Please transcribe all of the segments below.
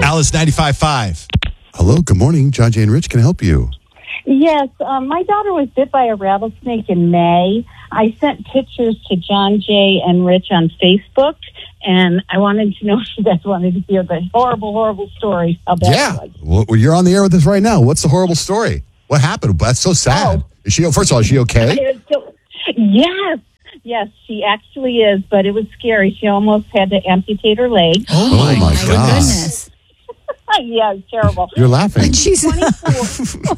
Alice 95.5. Hello, good morning. John, Jay, and Rich can I help you. Yes, my daughter was bit by a rattlesnake in May. I sent pictures to John, Jay, and Rich on Facebook, and I wanted to know if you guys wanted to hear the horrible, horrible story about it. Well, you're on the air with us right now. What's the horrible story? What happened? That's so sad. Is she? First of all, is she okay? Yes, she actually is, but it was scary. She almost had to amputate her leg. Oh my goodness. Yeah, it's terrible. You're laughing. She's 24.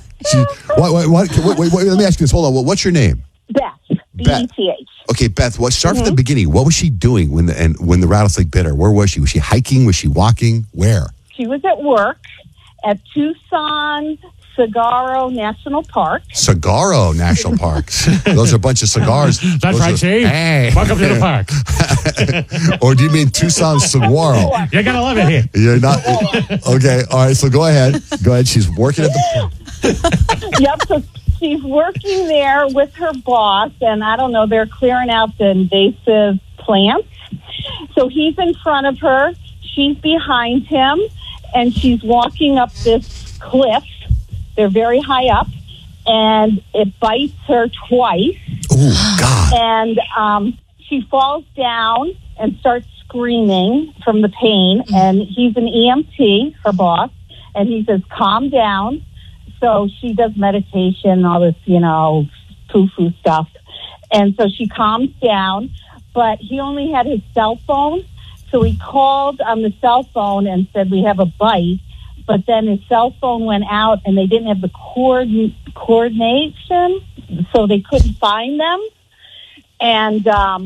Wait, let me ask you this. Hold on. What's your name? Beth. B-E-T-H. Okay, Beth. Start from the beginning. What was she doing when the rattlesnake bit her? Where was she? Was she hiking? Was she walking? Where? She was at work at Tucson Saguaro National Park. Saguaro National Park. Those are a bunch of cigars. That's right, Chief. Hey. Welcome to the park. Or do you mean Tucson Saguaro? You're going to love it here. You're not. Okay, all right, so go ahead. She's working at the... Yep, so she's working there with her boss, and I don't know, they're clearing out the invasive plants. So he's in front of her, she's behind him, and she's walking up this cliff. They're very high up, and it bites her twice. Oh, God. And she falls down and starts screaming from the pain, and he's an EMT, her boss, and he says, calm down. So she does meditation, all this, foo-foo stuff. And so she calms down, but he only had his cell phone, so he called on the cell phone and said, we have a bite. But then his cell phone went out, and they didn't have the coordination, so they couldn't find them. And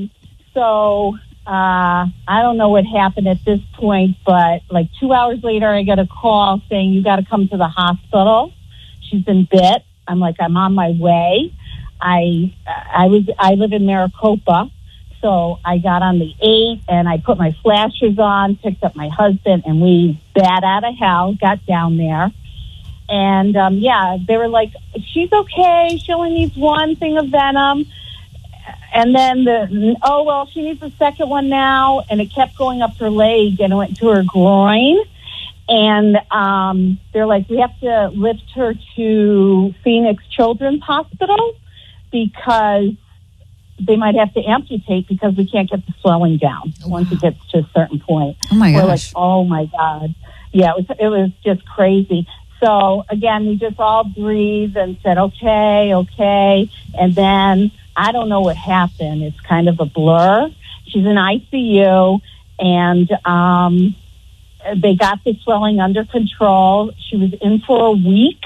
so I don't know what happened at this point, but like 2 hours later, I got a call saying, you got to come to the hospital. She's been bit. I'm like, I'm on my way. I live in Maricopa. So I got on the 8 and I put my flashers on, picked up my husband, and we bat out of hell, got down there. And, they were like, she's okay. She only needs one thing of venom. And then she needs a second one now. And it kept going up her leg and it went to her groin. And they're like, we have to lift her to Phoenix Children's Hospital because they might have to amputate because we can't get the swelling down once it gets to a certain point. Oh, my gosh. We're like, oh, my God. Yeah, it was just crazy. So, again, we just all breathed and said, okay. And then I don't know what happened. It's kind of a blur. She's in ICU, and they got the swelling under control. She was in for a week.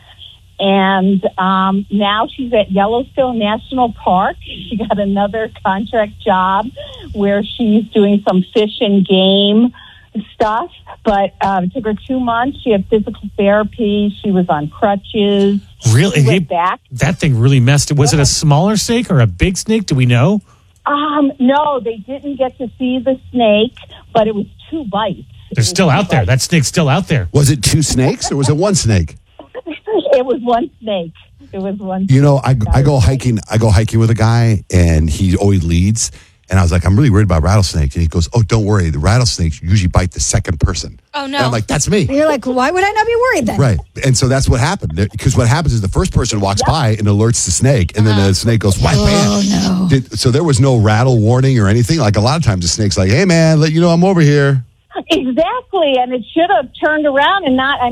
And now she's at Yellowstone National Park. She got another contract job where she's doing some fish and game stuff. But it took her 2 months. She had physical therapy. She was on crutches. Really? She went back. That thing really messed it. Was it a smaller snake or a big snake? Do we know? No, they didn't get to see the snake, but it was 2 bites. They're still out there. That snake's still out there. Was it 2 snakes or was it 1 snake? It was 1 snake. It was 1 snake. I go hiking. I go hiking with a guy, and he always leads. And I was like, I'm really worried about rattlesnakes. And he goes, oh, don't worry. The rattlesnakes usually bite the second person. Oh, no. And I'm like, that's me. You're like, why would I not be worried then? Right. And so that's what happened. Because what happens is the first person walks by and alerts the snake. And then the snake goes, whack, bam. Oh, no. So there was no rattle warning or anything. Like a lot of times the snake's like, hey, man, let you know I'm over here. Exactly, and it should have turned around and not,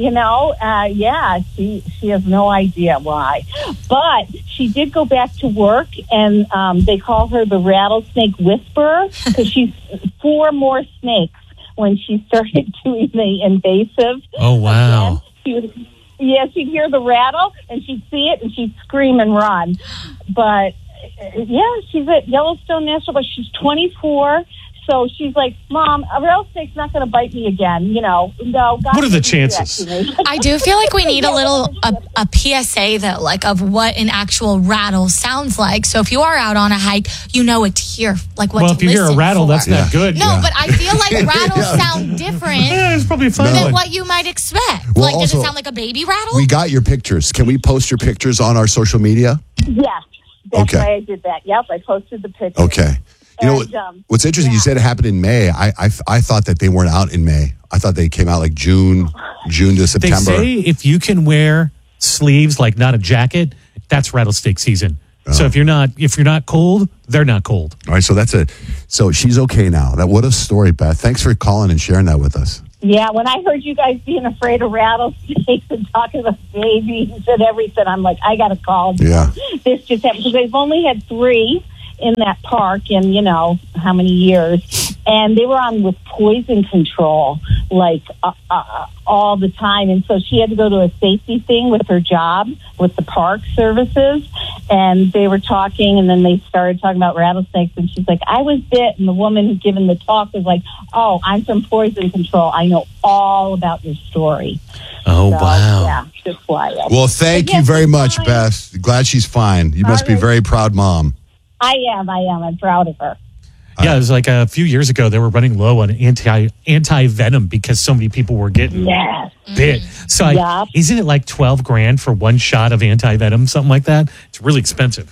she has no idea why. But she did go back to work, and they call her the rattlesnake whisperer because she's 4 more snakes when she started doing the invasive. Oh, wow. Again. She'd hear the rattle, and she'd see it, and she'd scream and run. But, she's at Yellowstone National Park. She's 24. So she's like, Mom, a rattlesnake's not going to bite me again. No. God, what are the chances? I do feel like we need a PSA though, like of what an actual rattle sounds like. So if you are out on a hike, you know what to hear, like what. Well, if you hear a rattle, that's not good. No, but I feel like rattles sound different. Yeah, it's probably fun than what you might expect. Well, does it sound like a baby rattle? We got your pictures. Can we post your pictures on our social media? Yes. That's why I did that. Yep, I posted the picture. Okay. You know And, what's interesting? You said it happened in May. I thought that they weren't out in May. I thought they came out like June to They September. say if you can wear sleeves, like not a jacket, that's rattlesnake season. So if you're not cold, they're not cold. All right, so she's okay now. What a story, Beth. Thanks for calling and sharing that with us. Yeah, when I heard you guys being afraid of rattlesnakes and talking about babies and everything, I'm like, I got to call. Yeah. This just happened because they've only had 3 in that park in, how many years. And they were on with poison control, like all the time. And so she had to go to a safety thing with her job with the park services. And they were talking, and then they started talking about rattlesnakes. And she's like, I was bit. And the woman who given the talk was like, oh, I'm from poison control. I know all about your story. Oh, So, wow. Yeah, just quiet. Well, thank you very much, fine. Beth. Glad she's fine. You must be a right. very proud mom. I am. I'm proud of her. Yeah, it was like a few years ago, they were running low on anti-venom because so many people were getting Yes. bit. So Yup. isn't it like $12,000 for one shot of anti-venom, something like that? It's really expensive.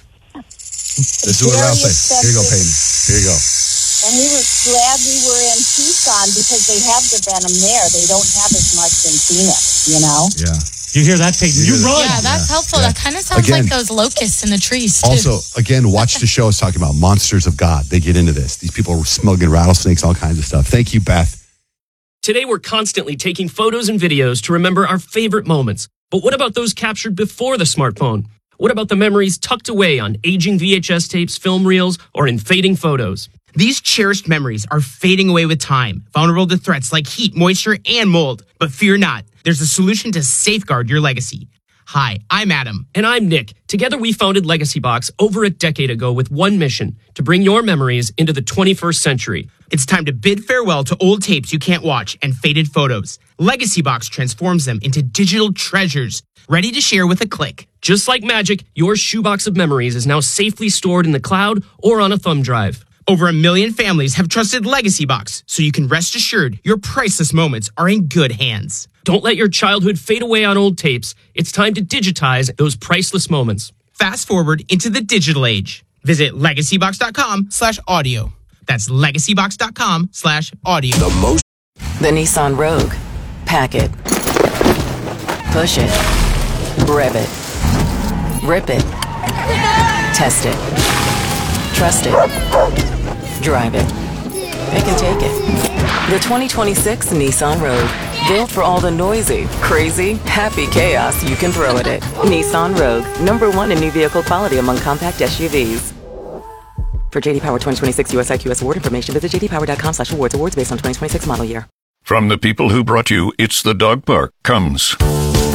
This is what rattlesnake. Here you go, Peyton. Here you go. And we were glad we were in Tucson because they have the venom there. They don't have as much in Phoenix, Yeah. You hear that, Peyton? You run. Yeah, that's helpful. Yeah. That kind of sounds Again- like those locusts in the trees, too. Also, again, watch the show. It's talking about monsters of God. They get into this. These people are smuggling rattlesnakes, all kinds of stuff. Thank you, Beth. Today, we're constantly taking photos and videos to remember our favorite moments. But what about those captured before the smartphone? What about the memories tucked away on aging VHS tapes, film reels, or in fading photos? These cherished memories are fading away with time, vulnerable to threats like heat, moisture, and mold. But fear not, there's a solution to safeguard your legacy. Hi, I'm Adam. And I'm Nick. Together, we founded Legacy Box over a decade ago with one mission, to bring your memories into the 21st century. It's time to bid farewell to old tapes you can't watch and faded photos. Legacy Box transforms them into digital treasures, ready to share with a click. Just like magic, your shoebox of memories is now safely stored in the cloud or on a thumb drive. Over 1 million families have trusted Legacy Box, so you can rest assured your priceless moments are in good hands. Don't let your childhood fade away on old tapes. It's time to digitize those priceless moments. Fast forward into the digital age. Visit legacybox.com/audio. That's legacybox.com/audio. The Nissan Rogue. Pack it. Push it. Rev it. Rip it. Test it. Trust it. Drive it. Pick and take it. The 2026 Nissan Rogue. Built for all the noisy, crazy, happy chaos you can throw at it. Nissan Rogue. #1 in new vehicle quality among compact SUVs. For JD Power 2026 US IQS award information, visit jdpower.com/awards. Awards based on 2026 model year. From the people who brought you It's the Dog Park comes